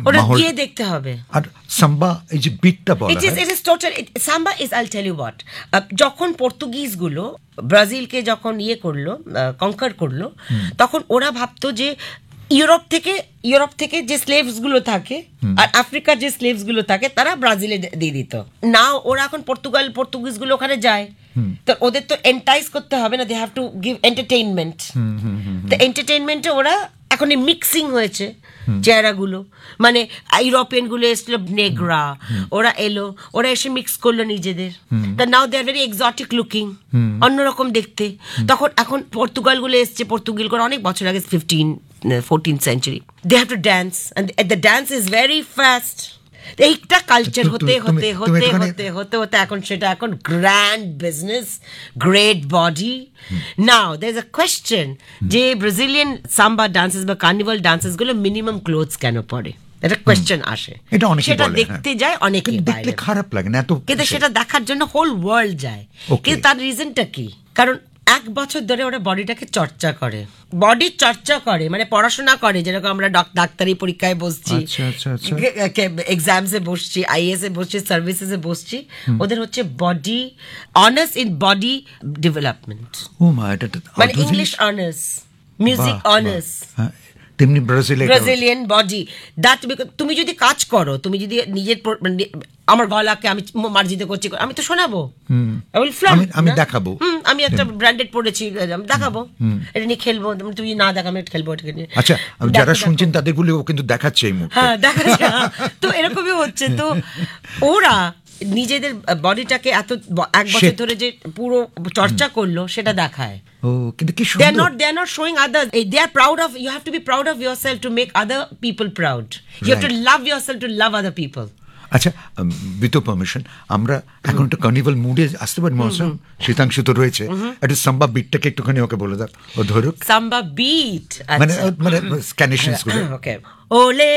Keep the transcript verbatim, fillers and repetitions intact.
ওটা মাহল গিয়ে দেখতে হবে। আর সাম্বা এই যে বিটটা বলা ইট ইজ হয় it is total samba is আইল টেল ইউ হোয়াট, যখন পর্তুগিজ গুলো ব্রাজিলকে যখন ইয়ে করলো কনকার করলো তখন ওরা ভাবতো যে ইউরোপ থেকে ইউরোপ থেকে যে স্লেভস গুলো থাকে আর আফ্রিকার যে স্লেভস গুলো থাকে তারা ব্রাজিলে দিয়ে দিত না। ওরা এখন পর্তুগাল পর্তুগিজ গুলো ওখানে যায়, তো ওদের তো এন্টাইজ করতে হবে না, they have to give entertainment. তো এন্টারটেইনমেন্টে ওরা এখন মিক্সিং হয়েছে চেহারাগুলো, মানে ইউরোপিয়ান গুলো এসছিল নেগ্রা, ওরা এলো, ওরা এসে মিক্স করলো নিজেদের, তা নাও দে আর ভেরি এক্সোটিক লুকিং, অন্যরকম দেখতে। তখন এখন পর্তুগাল গুলো এসছে, পর্তুগাল করে অনেক বছর আগে, fifteen fourteen century, they have to dance and the dance is very fast. এইটা কালচার হতে হতে হতে হতে হতে হতে এখন সেটা এখন grand business, great body. Now there is a question যে ব্রাজিলিয়ান সাম্বা ডান্সেস বা কার্নিভাল ডান্সেস গুলো মিনিমাম ক্লোথস কেন পরে, এটা কোয়েশ্চেন আসে। সেটা দেখতে যায় অনেকে, দেখলে খারাপ লাগে না এত, কিন্তু সেটা দেখার জন্য হোল ওয়ার্ল্ড যায়। কিন্তু তার রিজনটা কি? কারণ এক বছর ধরে ওরা বডিটাকে চর্চা করে, বডি চর্চা করে মানে পড়াশোনা করে, যেরকম আমরা ডাক্তারি পরীক্ষায় বসছি, এক্সামসে বসছি, আইএস এ বসছি, সার্ভিসেসে বসছি, ওদের হচ্ছে body honours in body development, মানে ইংলিশ অনার্স, মিউজিক অনার্স, তেমনি ব্রাজিলিয়ান বডি দ্যাট। তুমি যদি কাজ করো, তুমি যদি নিজের, আমার গলাকে আমি মার্জিত করছি, আমি তো শোনাবো, আমি দেখাবো, আমি একটা ব্র্যান্ডেড পড়েছি, আমি দেখাবো, এটা নিয়ে খেলবো, তুমি না দেখা আমি খেলবো এটাকে নিয়ে। আচ্ছা, যারা শুনছেন তাদের বলে ও কিন্তু দেখাচ্ছে এই মুহূর্তে, হ্যাঁ দেখাচ্ছে। তো এরকমই হচ্ছে। তো ওরা নিজেদের বডিটাকে এত এক বছর ধরে যে পুরো চর্চা করলো সেটা দেখায়। Oh, কিন্তু কি সুন্দর। They are not, they are not showing others. They are proud of, you have to be proud of yourself to make other people proud. You have to love yourself to love other people. আচ্ছা, with permission আমরা এখন একটা carnival মুডে আসতে পারি মৌসুম, শীতাংশু তো রয়েছে, একটু সাম্বা বিটটাকে একটুখানি ওকে বলে দাও, ও ধরুক সাম্বা বিট, মানে মানে স্ক্যানেশনস গুলো। ওকে, ওলে